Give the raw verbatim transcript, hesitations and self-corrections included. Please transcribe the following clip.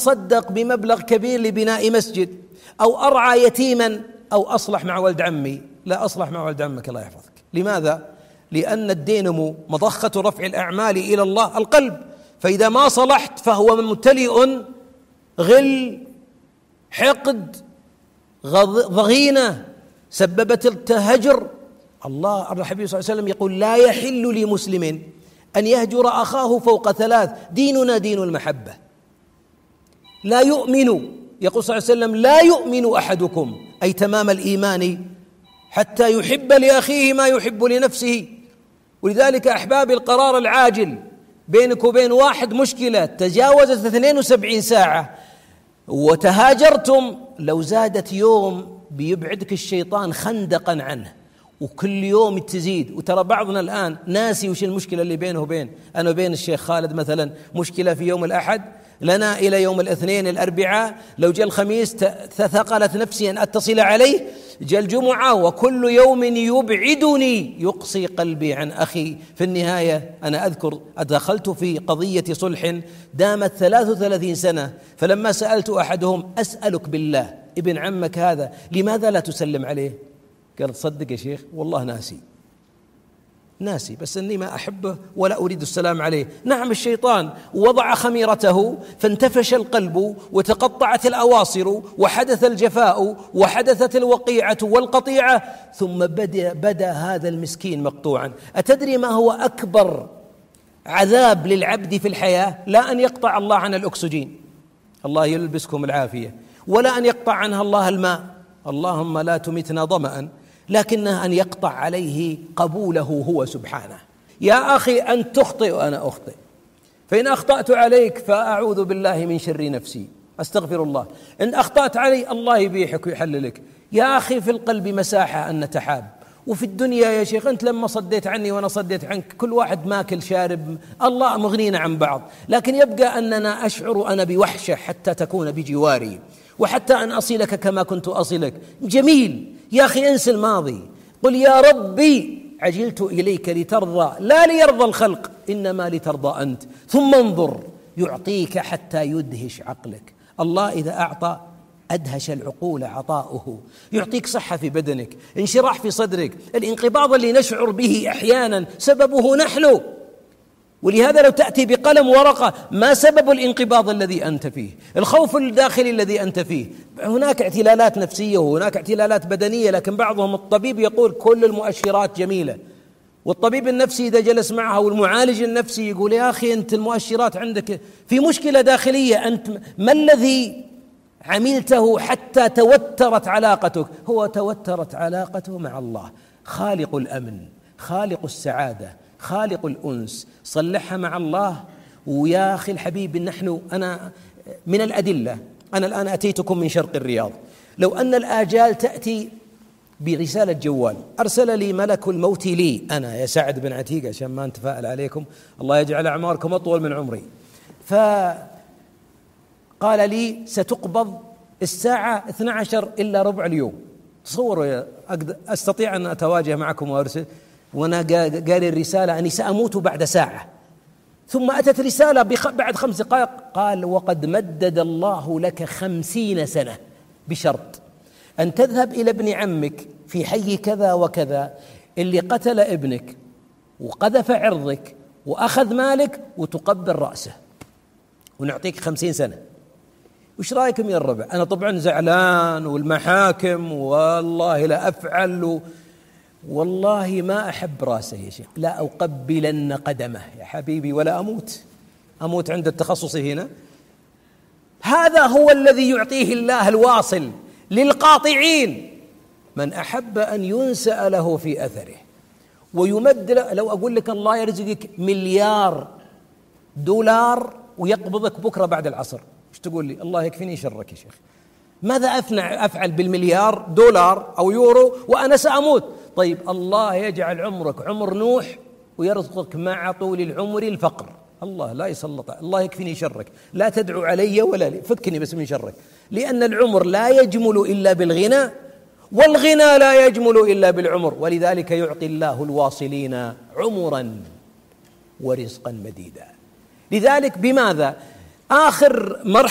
صدق بمبلغ كبير لبناء مسجد أو أرعى يتيما أو أصلح مع ولد عمي. لا، أصلح مع ولد عمك الله يحفظك. لماذا؟ لأن الدينمو مضخة رفع الأعمال إلى الله القلب، فإذا ما صلحت فهو ممتلئ غل، حقد، ضغينة سببت التهجر. الله الحبيب صلى الله عليه وسلم يقول: لا يحل لمسلم أن يهجر أخاه فوق ثلاث. ديننا دين المحبة. لا يؤمن، يقول صلى الله عليه وسلم: لا يؤمن أحدكم، أي تمام الإيمان، حتى يحب لأخيه ما يحب لنفسه. ولذلك أحباب القرار العاجل بينك وبين واحد مشكلة تجاوزت اثنين وسبعين ساعة وتهاجرتم، لو زادت يوم بيبعدك الشيطان خندقا عنه، وكل يوم تزيد. وترى بعضنا الآن ناسي وش المشكلة اللي بينه وبين أنا وبين الشيخ خالد مثلا، مشكلة في يوم الأحد لنا إلى يوم الاثنين الأربعاء، لو جاء الخميس تثقلت نفسي أن أتصل عليه، جاء الجمعة وكل يوم يبعدني يقصي قلبي عن أخي. في النهاية أنا أذكر أدخلت في قضية صلح دامت ثلاث وثلاثين سنة، فلما سألت أحدهم: أسألك بالله ابن عمك هذا لماذا لا تسلم عليه؟ قال: تصدق يا شيخ والله ناسي ناسي بس أني ما أحبه ولا أريد السلام عليه. نعم، الشيطان وضع خميرته فانتفش القلب وتقطعت الأواصر وحدث الجفاء وحدثت الوقيعة والقطيعة، ثم بدأ, بدأ هذا المسكين مقطوعا. أتدري ما هو أكبر عذاب للعبد في الحياة؟ لا أن يقطع الله عن الأكسجين، الله يلبسكم العافية، ولا أن يقطع عنها الله الماء، اللهم لا تمتنا ظمأ، لكنه أن يقطع عليه قبوله هو سبحانه. يا أخي أن تخطئ وأنا أخطئ، فإن أخطأت عليك فأعوذ بالله من شر نفسي، أستغفر الله. إن أخطأت علي الله يبيحك ويحللك. يا أخي في القلب مساحة أن نتحاب، وفي الدنيا يا شيخ أنت لما صديت عني وأنا صديت عنك، كل واحد ماكل شارب، الله مغنينا عن بعض، لكن يبقى أننا أشعر أنا بوحشة حتى تكون بجواري، وحتى أن أصلك كما كنت أصلك. جميل يا أخي، انسى الماضي، قل: يا ربي عجلت إليك لترضى، لا ليرضى الخلق، إنما لترضى أنت، ثم انظر يعطيك حتى يدهش عقلك. الله إذا أعطى أدهش العقول عطاؤه، يعطيك صحة في بدنك، انشراح في صدرك. الانقباض اللي نشعر به أحيانا سببه نحن، ولهذا لو تأتي بقلم ورقة: ما سبب الانقباض الذي أنت فيه؟ الخوف الداخلي الذي أنت فيه. هناك اعتلالات نفسية وهناك اعتلالات بدنية، لكن بعضهم الطبيب يقول كل المؤشرات جميلة، والطبيب النفسي إذا جلس معها والمعالج النفسي يقول: يا أخي أنت المؤشرات عندك في مشكلة داخلية، أنت ما الذي عملته حتى توترت علاقتك؟ هو توترت علاقته مع الله، خالق الأمن، خالق السعادة، خالق الأنس، صلحها مع الله. ويا أخي الحبيب، نحن أنا من الأدلة، أنا الآن أتيتكم من شرق الرياض، لو أن الآجال تأتي برسالة جوال، أرسل لي ملك الموت لي أنا يا سعد بن عتيق، عشان ما نتفائل عليكم، الله يجعل أعماركم أطول من عمري، فقال لي: ستقبض الساعة اثنتي عشرة إلا ربع اليوم. تصوروا أستطيع أن أتواجه معكم وأرسل، وأنا قال الرسالة أني سأموت بعد ساعة. ثم أتت رسالة بعد خمس دقائق، قال: وقد مدد الله لك خمسين سنة بشرط أن تذهب إلى ابن عمك في حي كذا وكذا اللي قتل ابنك وقذف عرضك وأخذ مالك، وتقبل رأسه، ونعطيك خمسين سنة. وش رأيكم يا الربع؟ أنا طبعا زعلان، والمحاكم والله لا أفعل، و والله ما أحب راسه يا شيخ، لا أقبلن قدمه يا حبيبي ولا أموت أموت عند التخصص هنا. هذا هو الذي يعطيه الله الواصل للقاطعين، من أحب أن ينسأ له في أثره ويمد له. لو أقول لك الله يرزقك مليار دولار ويقبضك بكرة بعد العصر، ايش تقول لي؟ الله يكفيني شرك يا شيخ، ماذا أفنع أفعل بالمليار دولار أو يورو وأنا سأموت؟ طيب الله يجعل عمرك عمر نوح ويرزقك مع طول العمر الفقر. الله لا يسلط، الله يكفيني شرك، لا تدعو علي ولا لي، فكني بس من شرك، لأن العمر لا يجمل إلا بالغنى، والغنى لا يجمل إلا بالعمر، ولذلك يعطي الله الواصلين عمرا ورزقا مديدا. لذلك بماذا؟ آخر مرحلة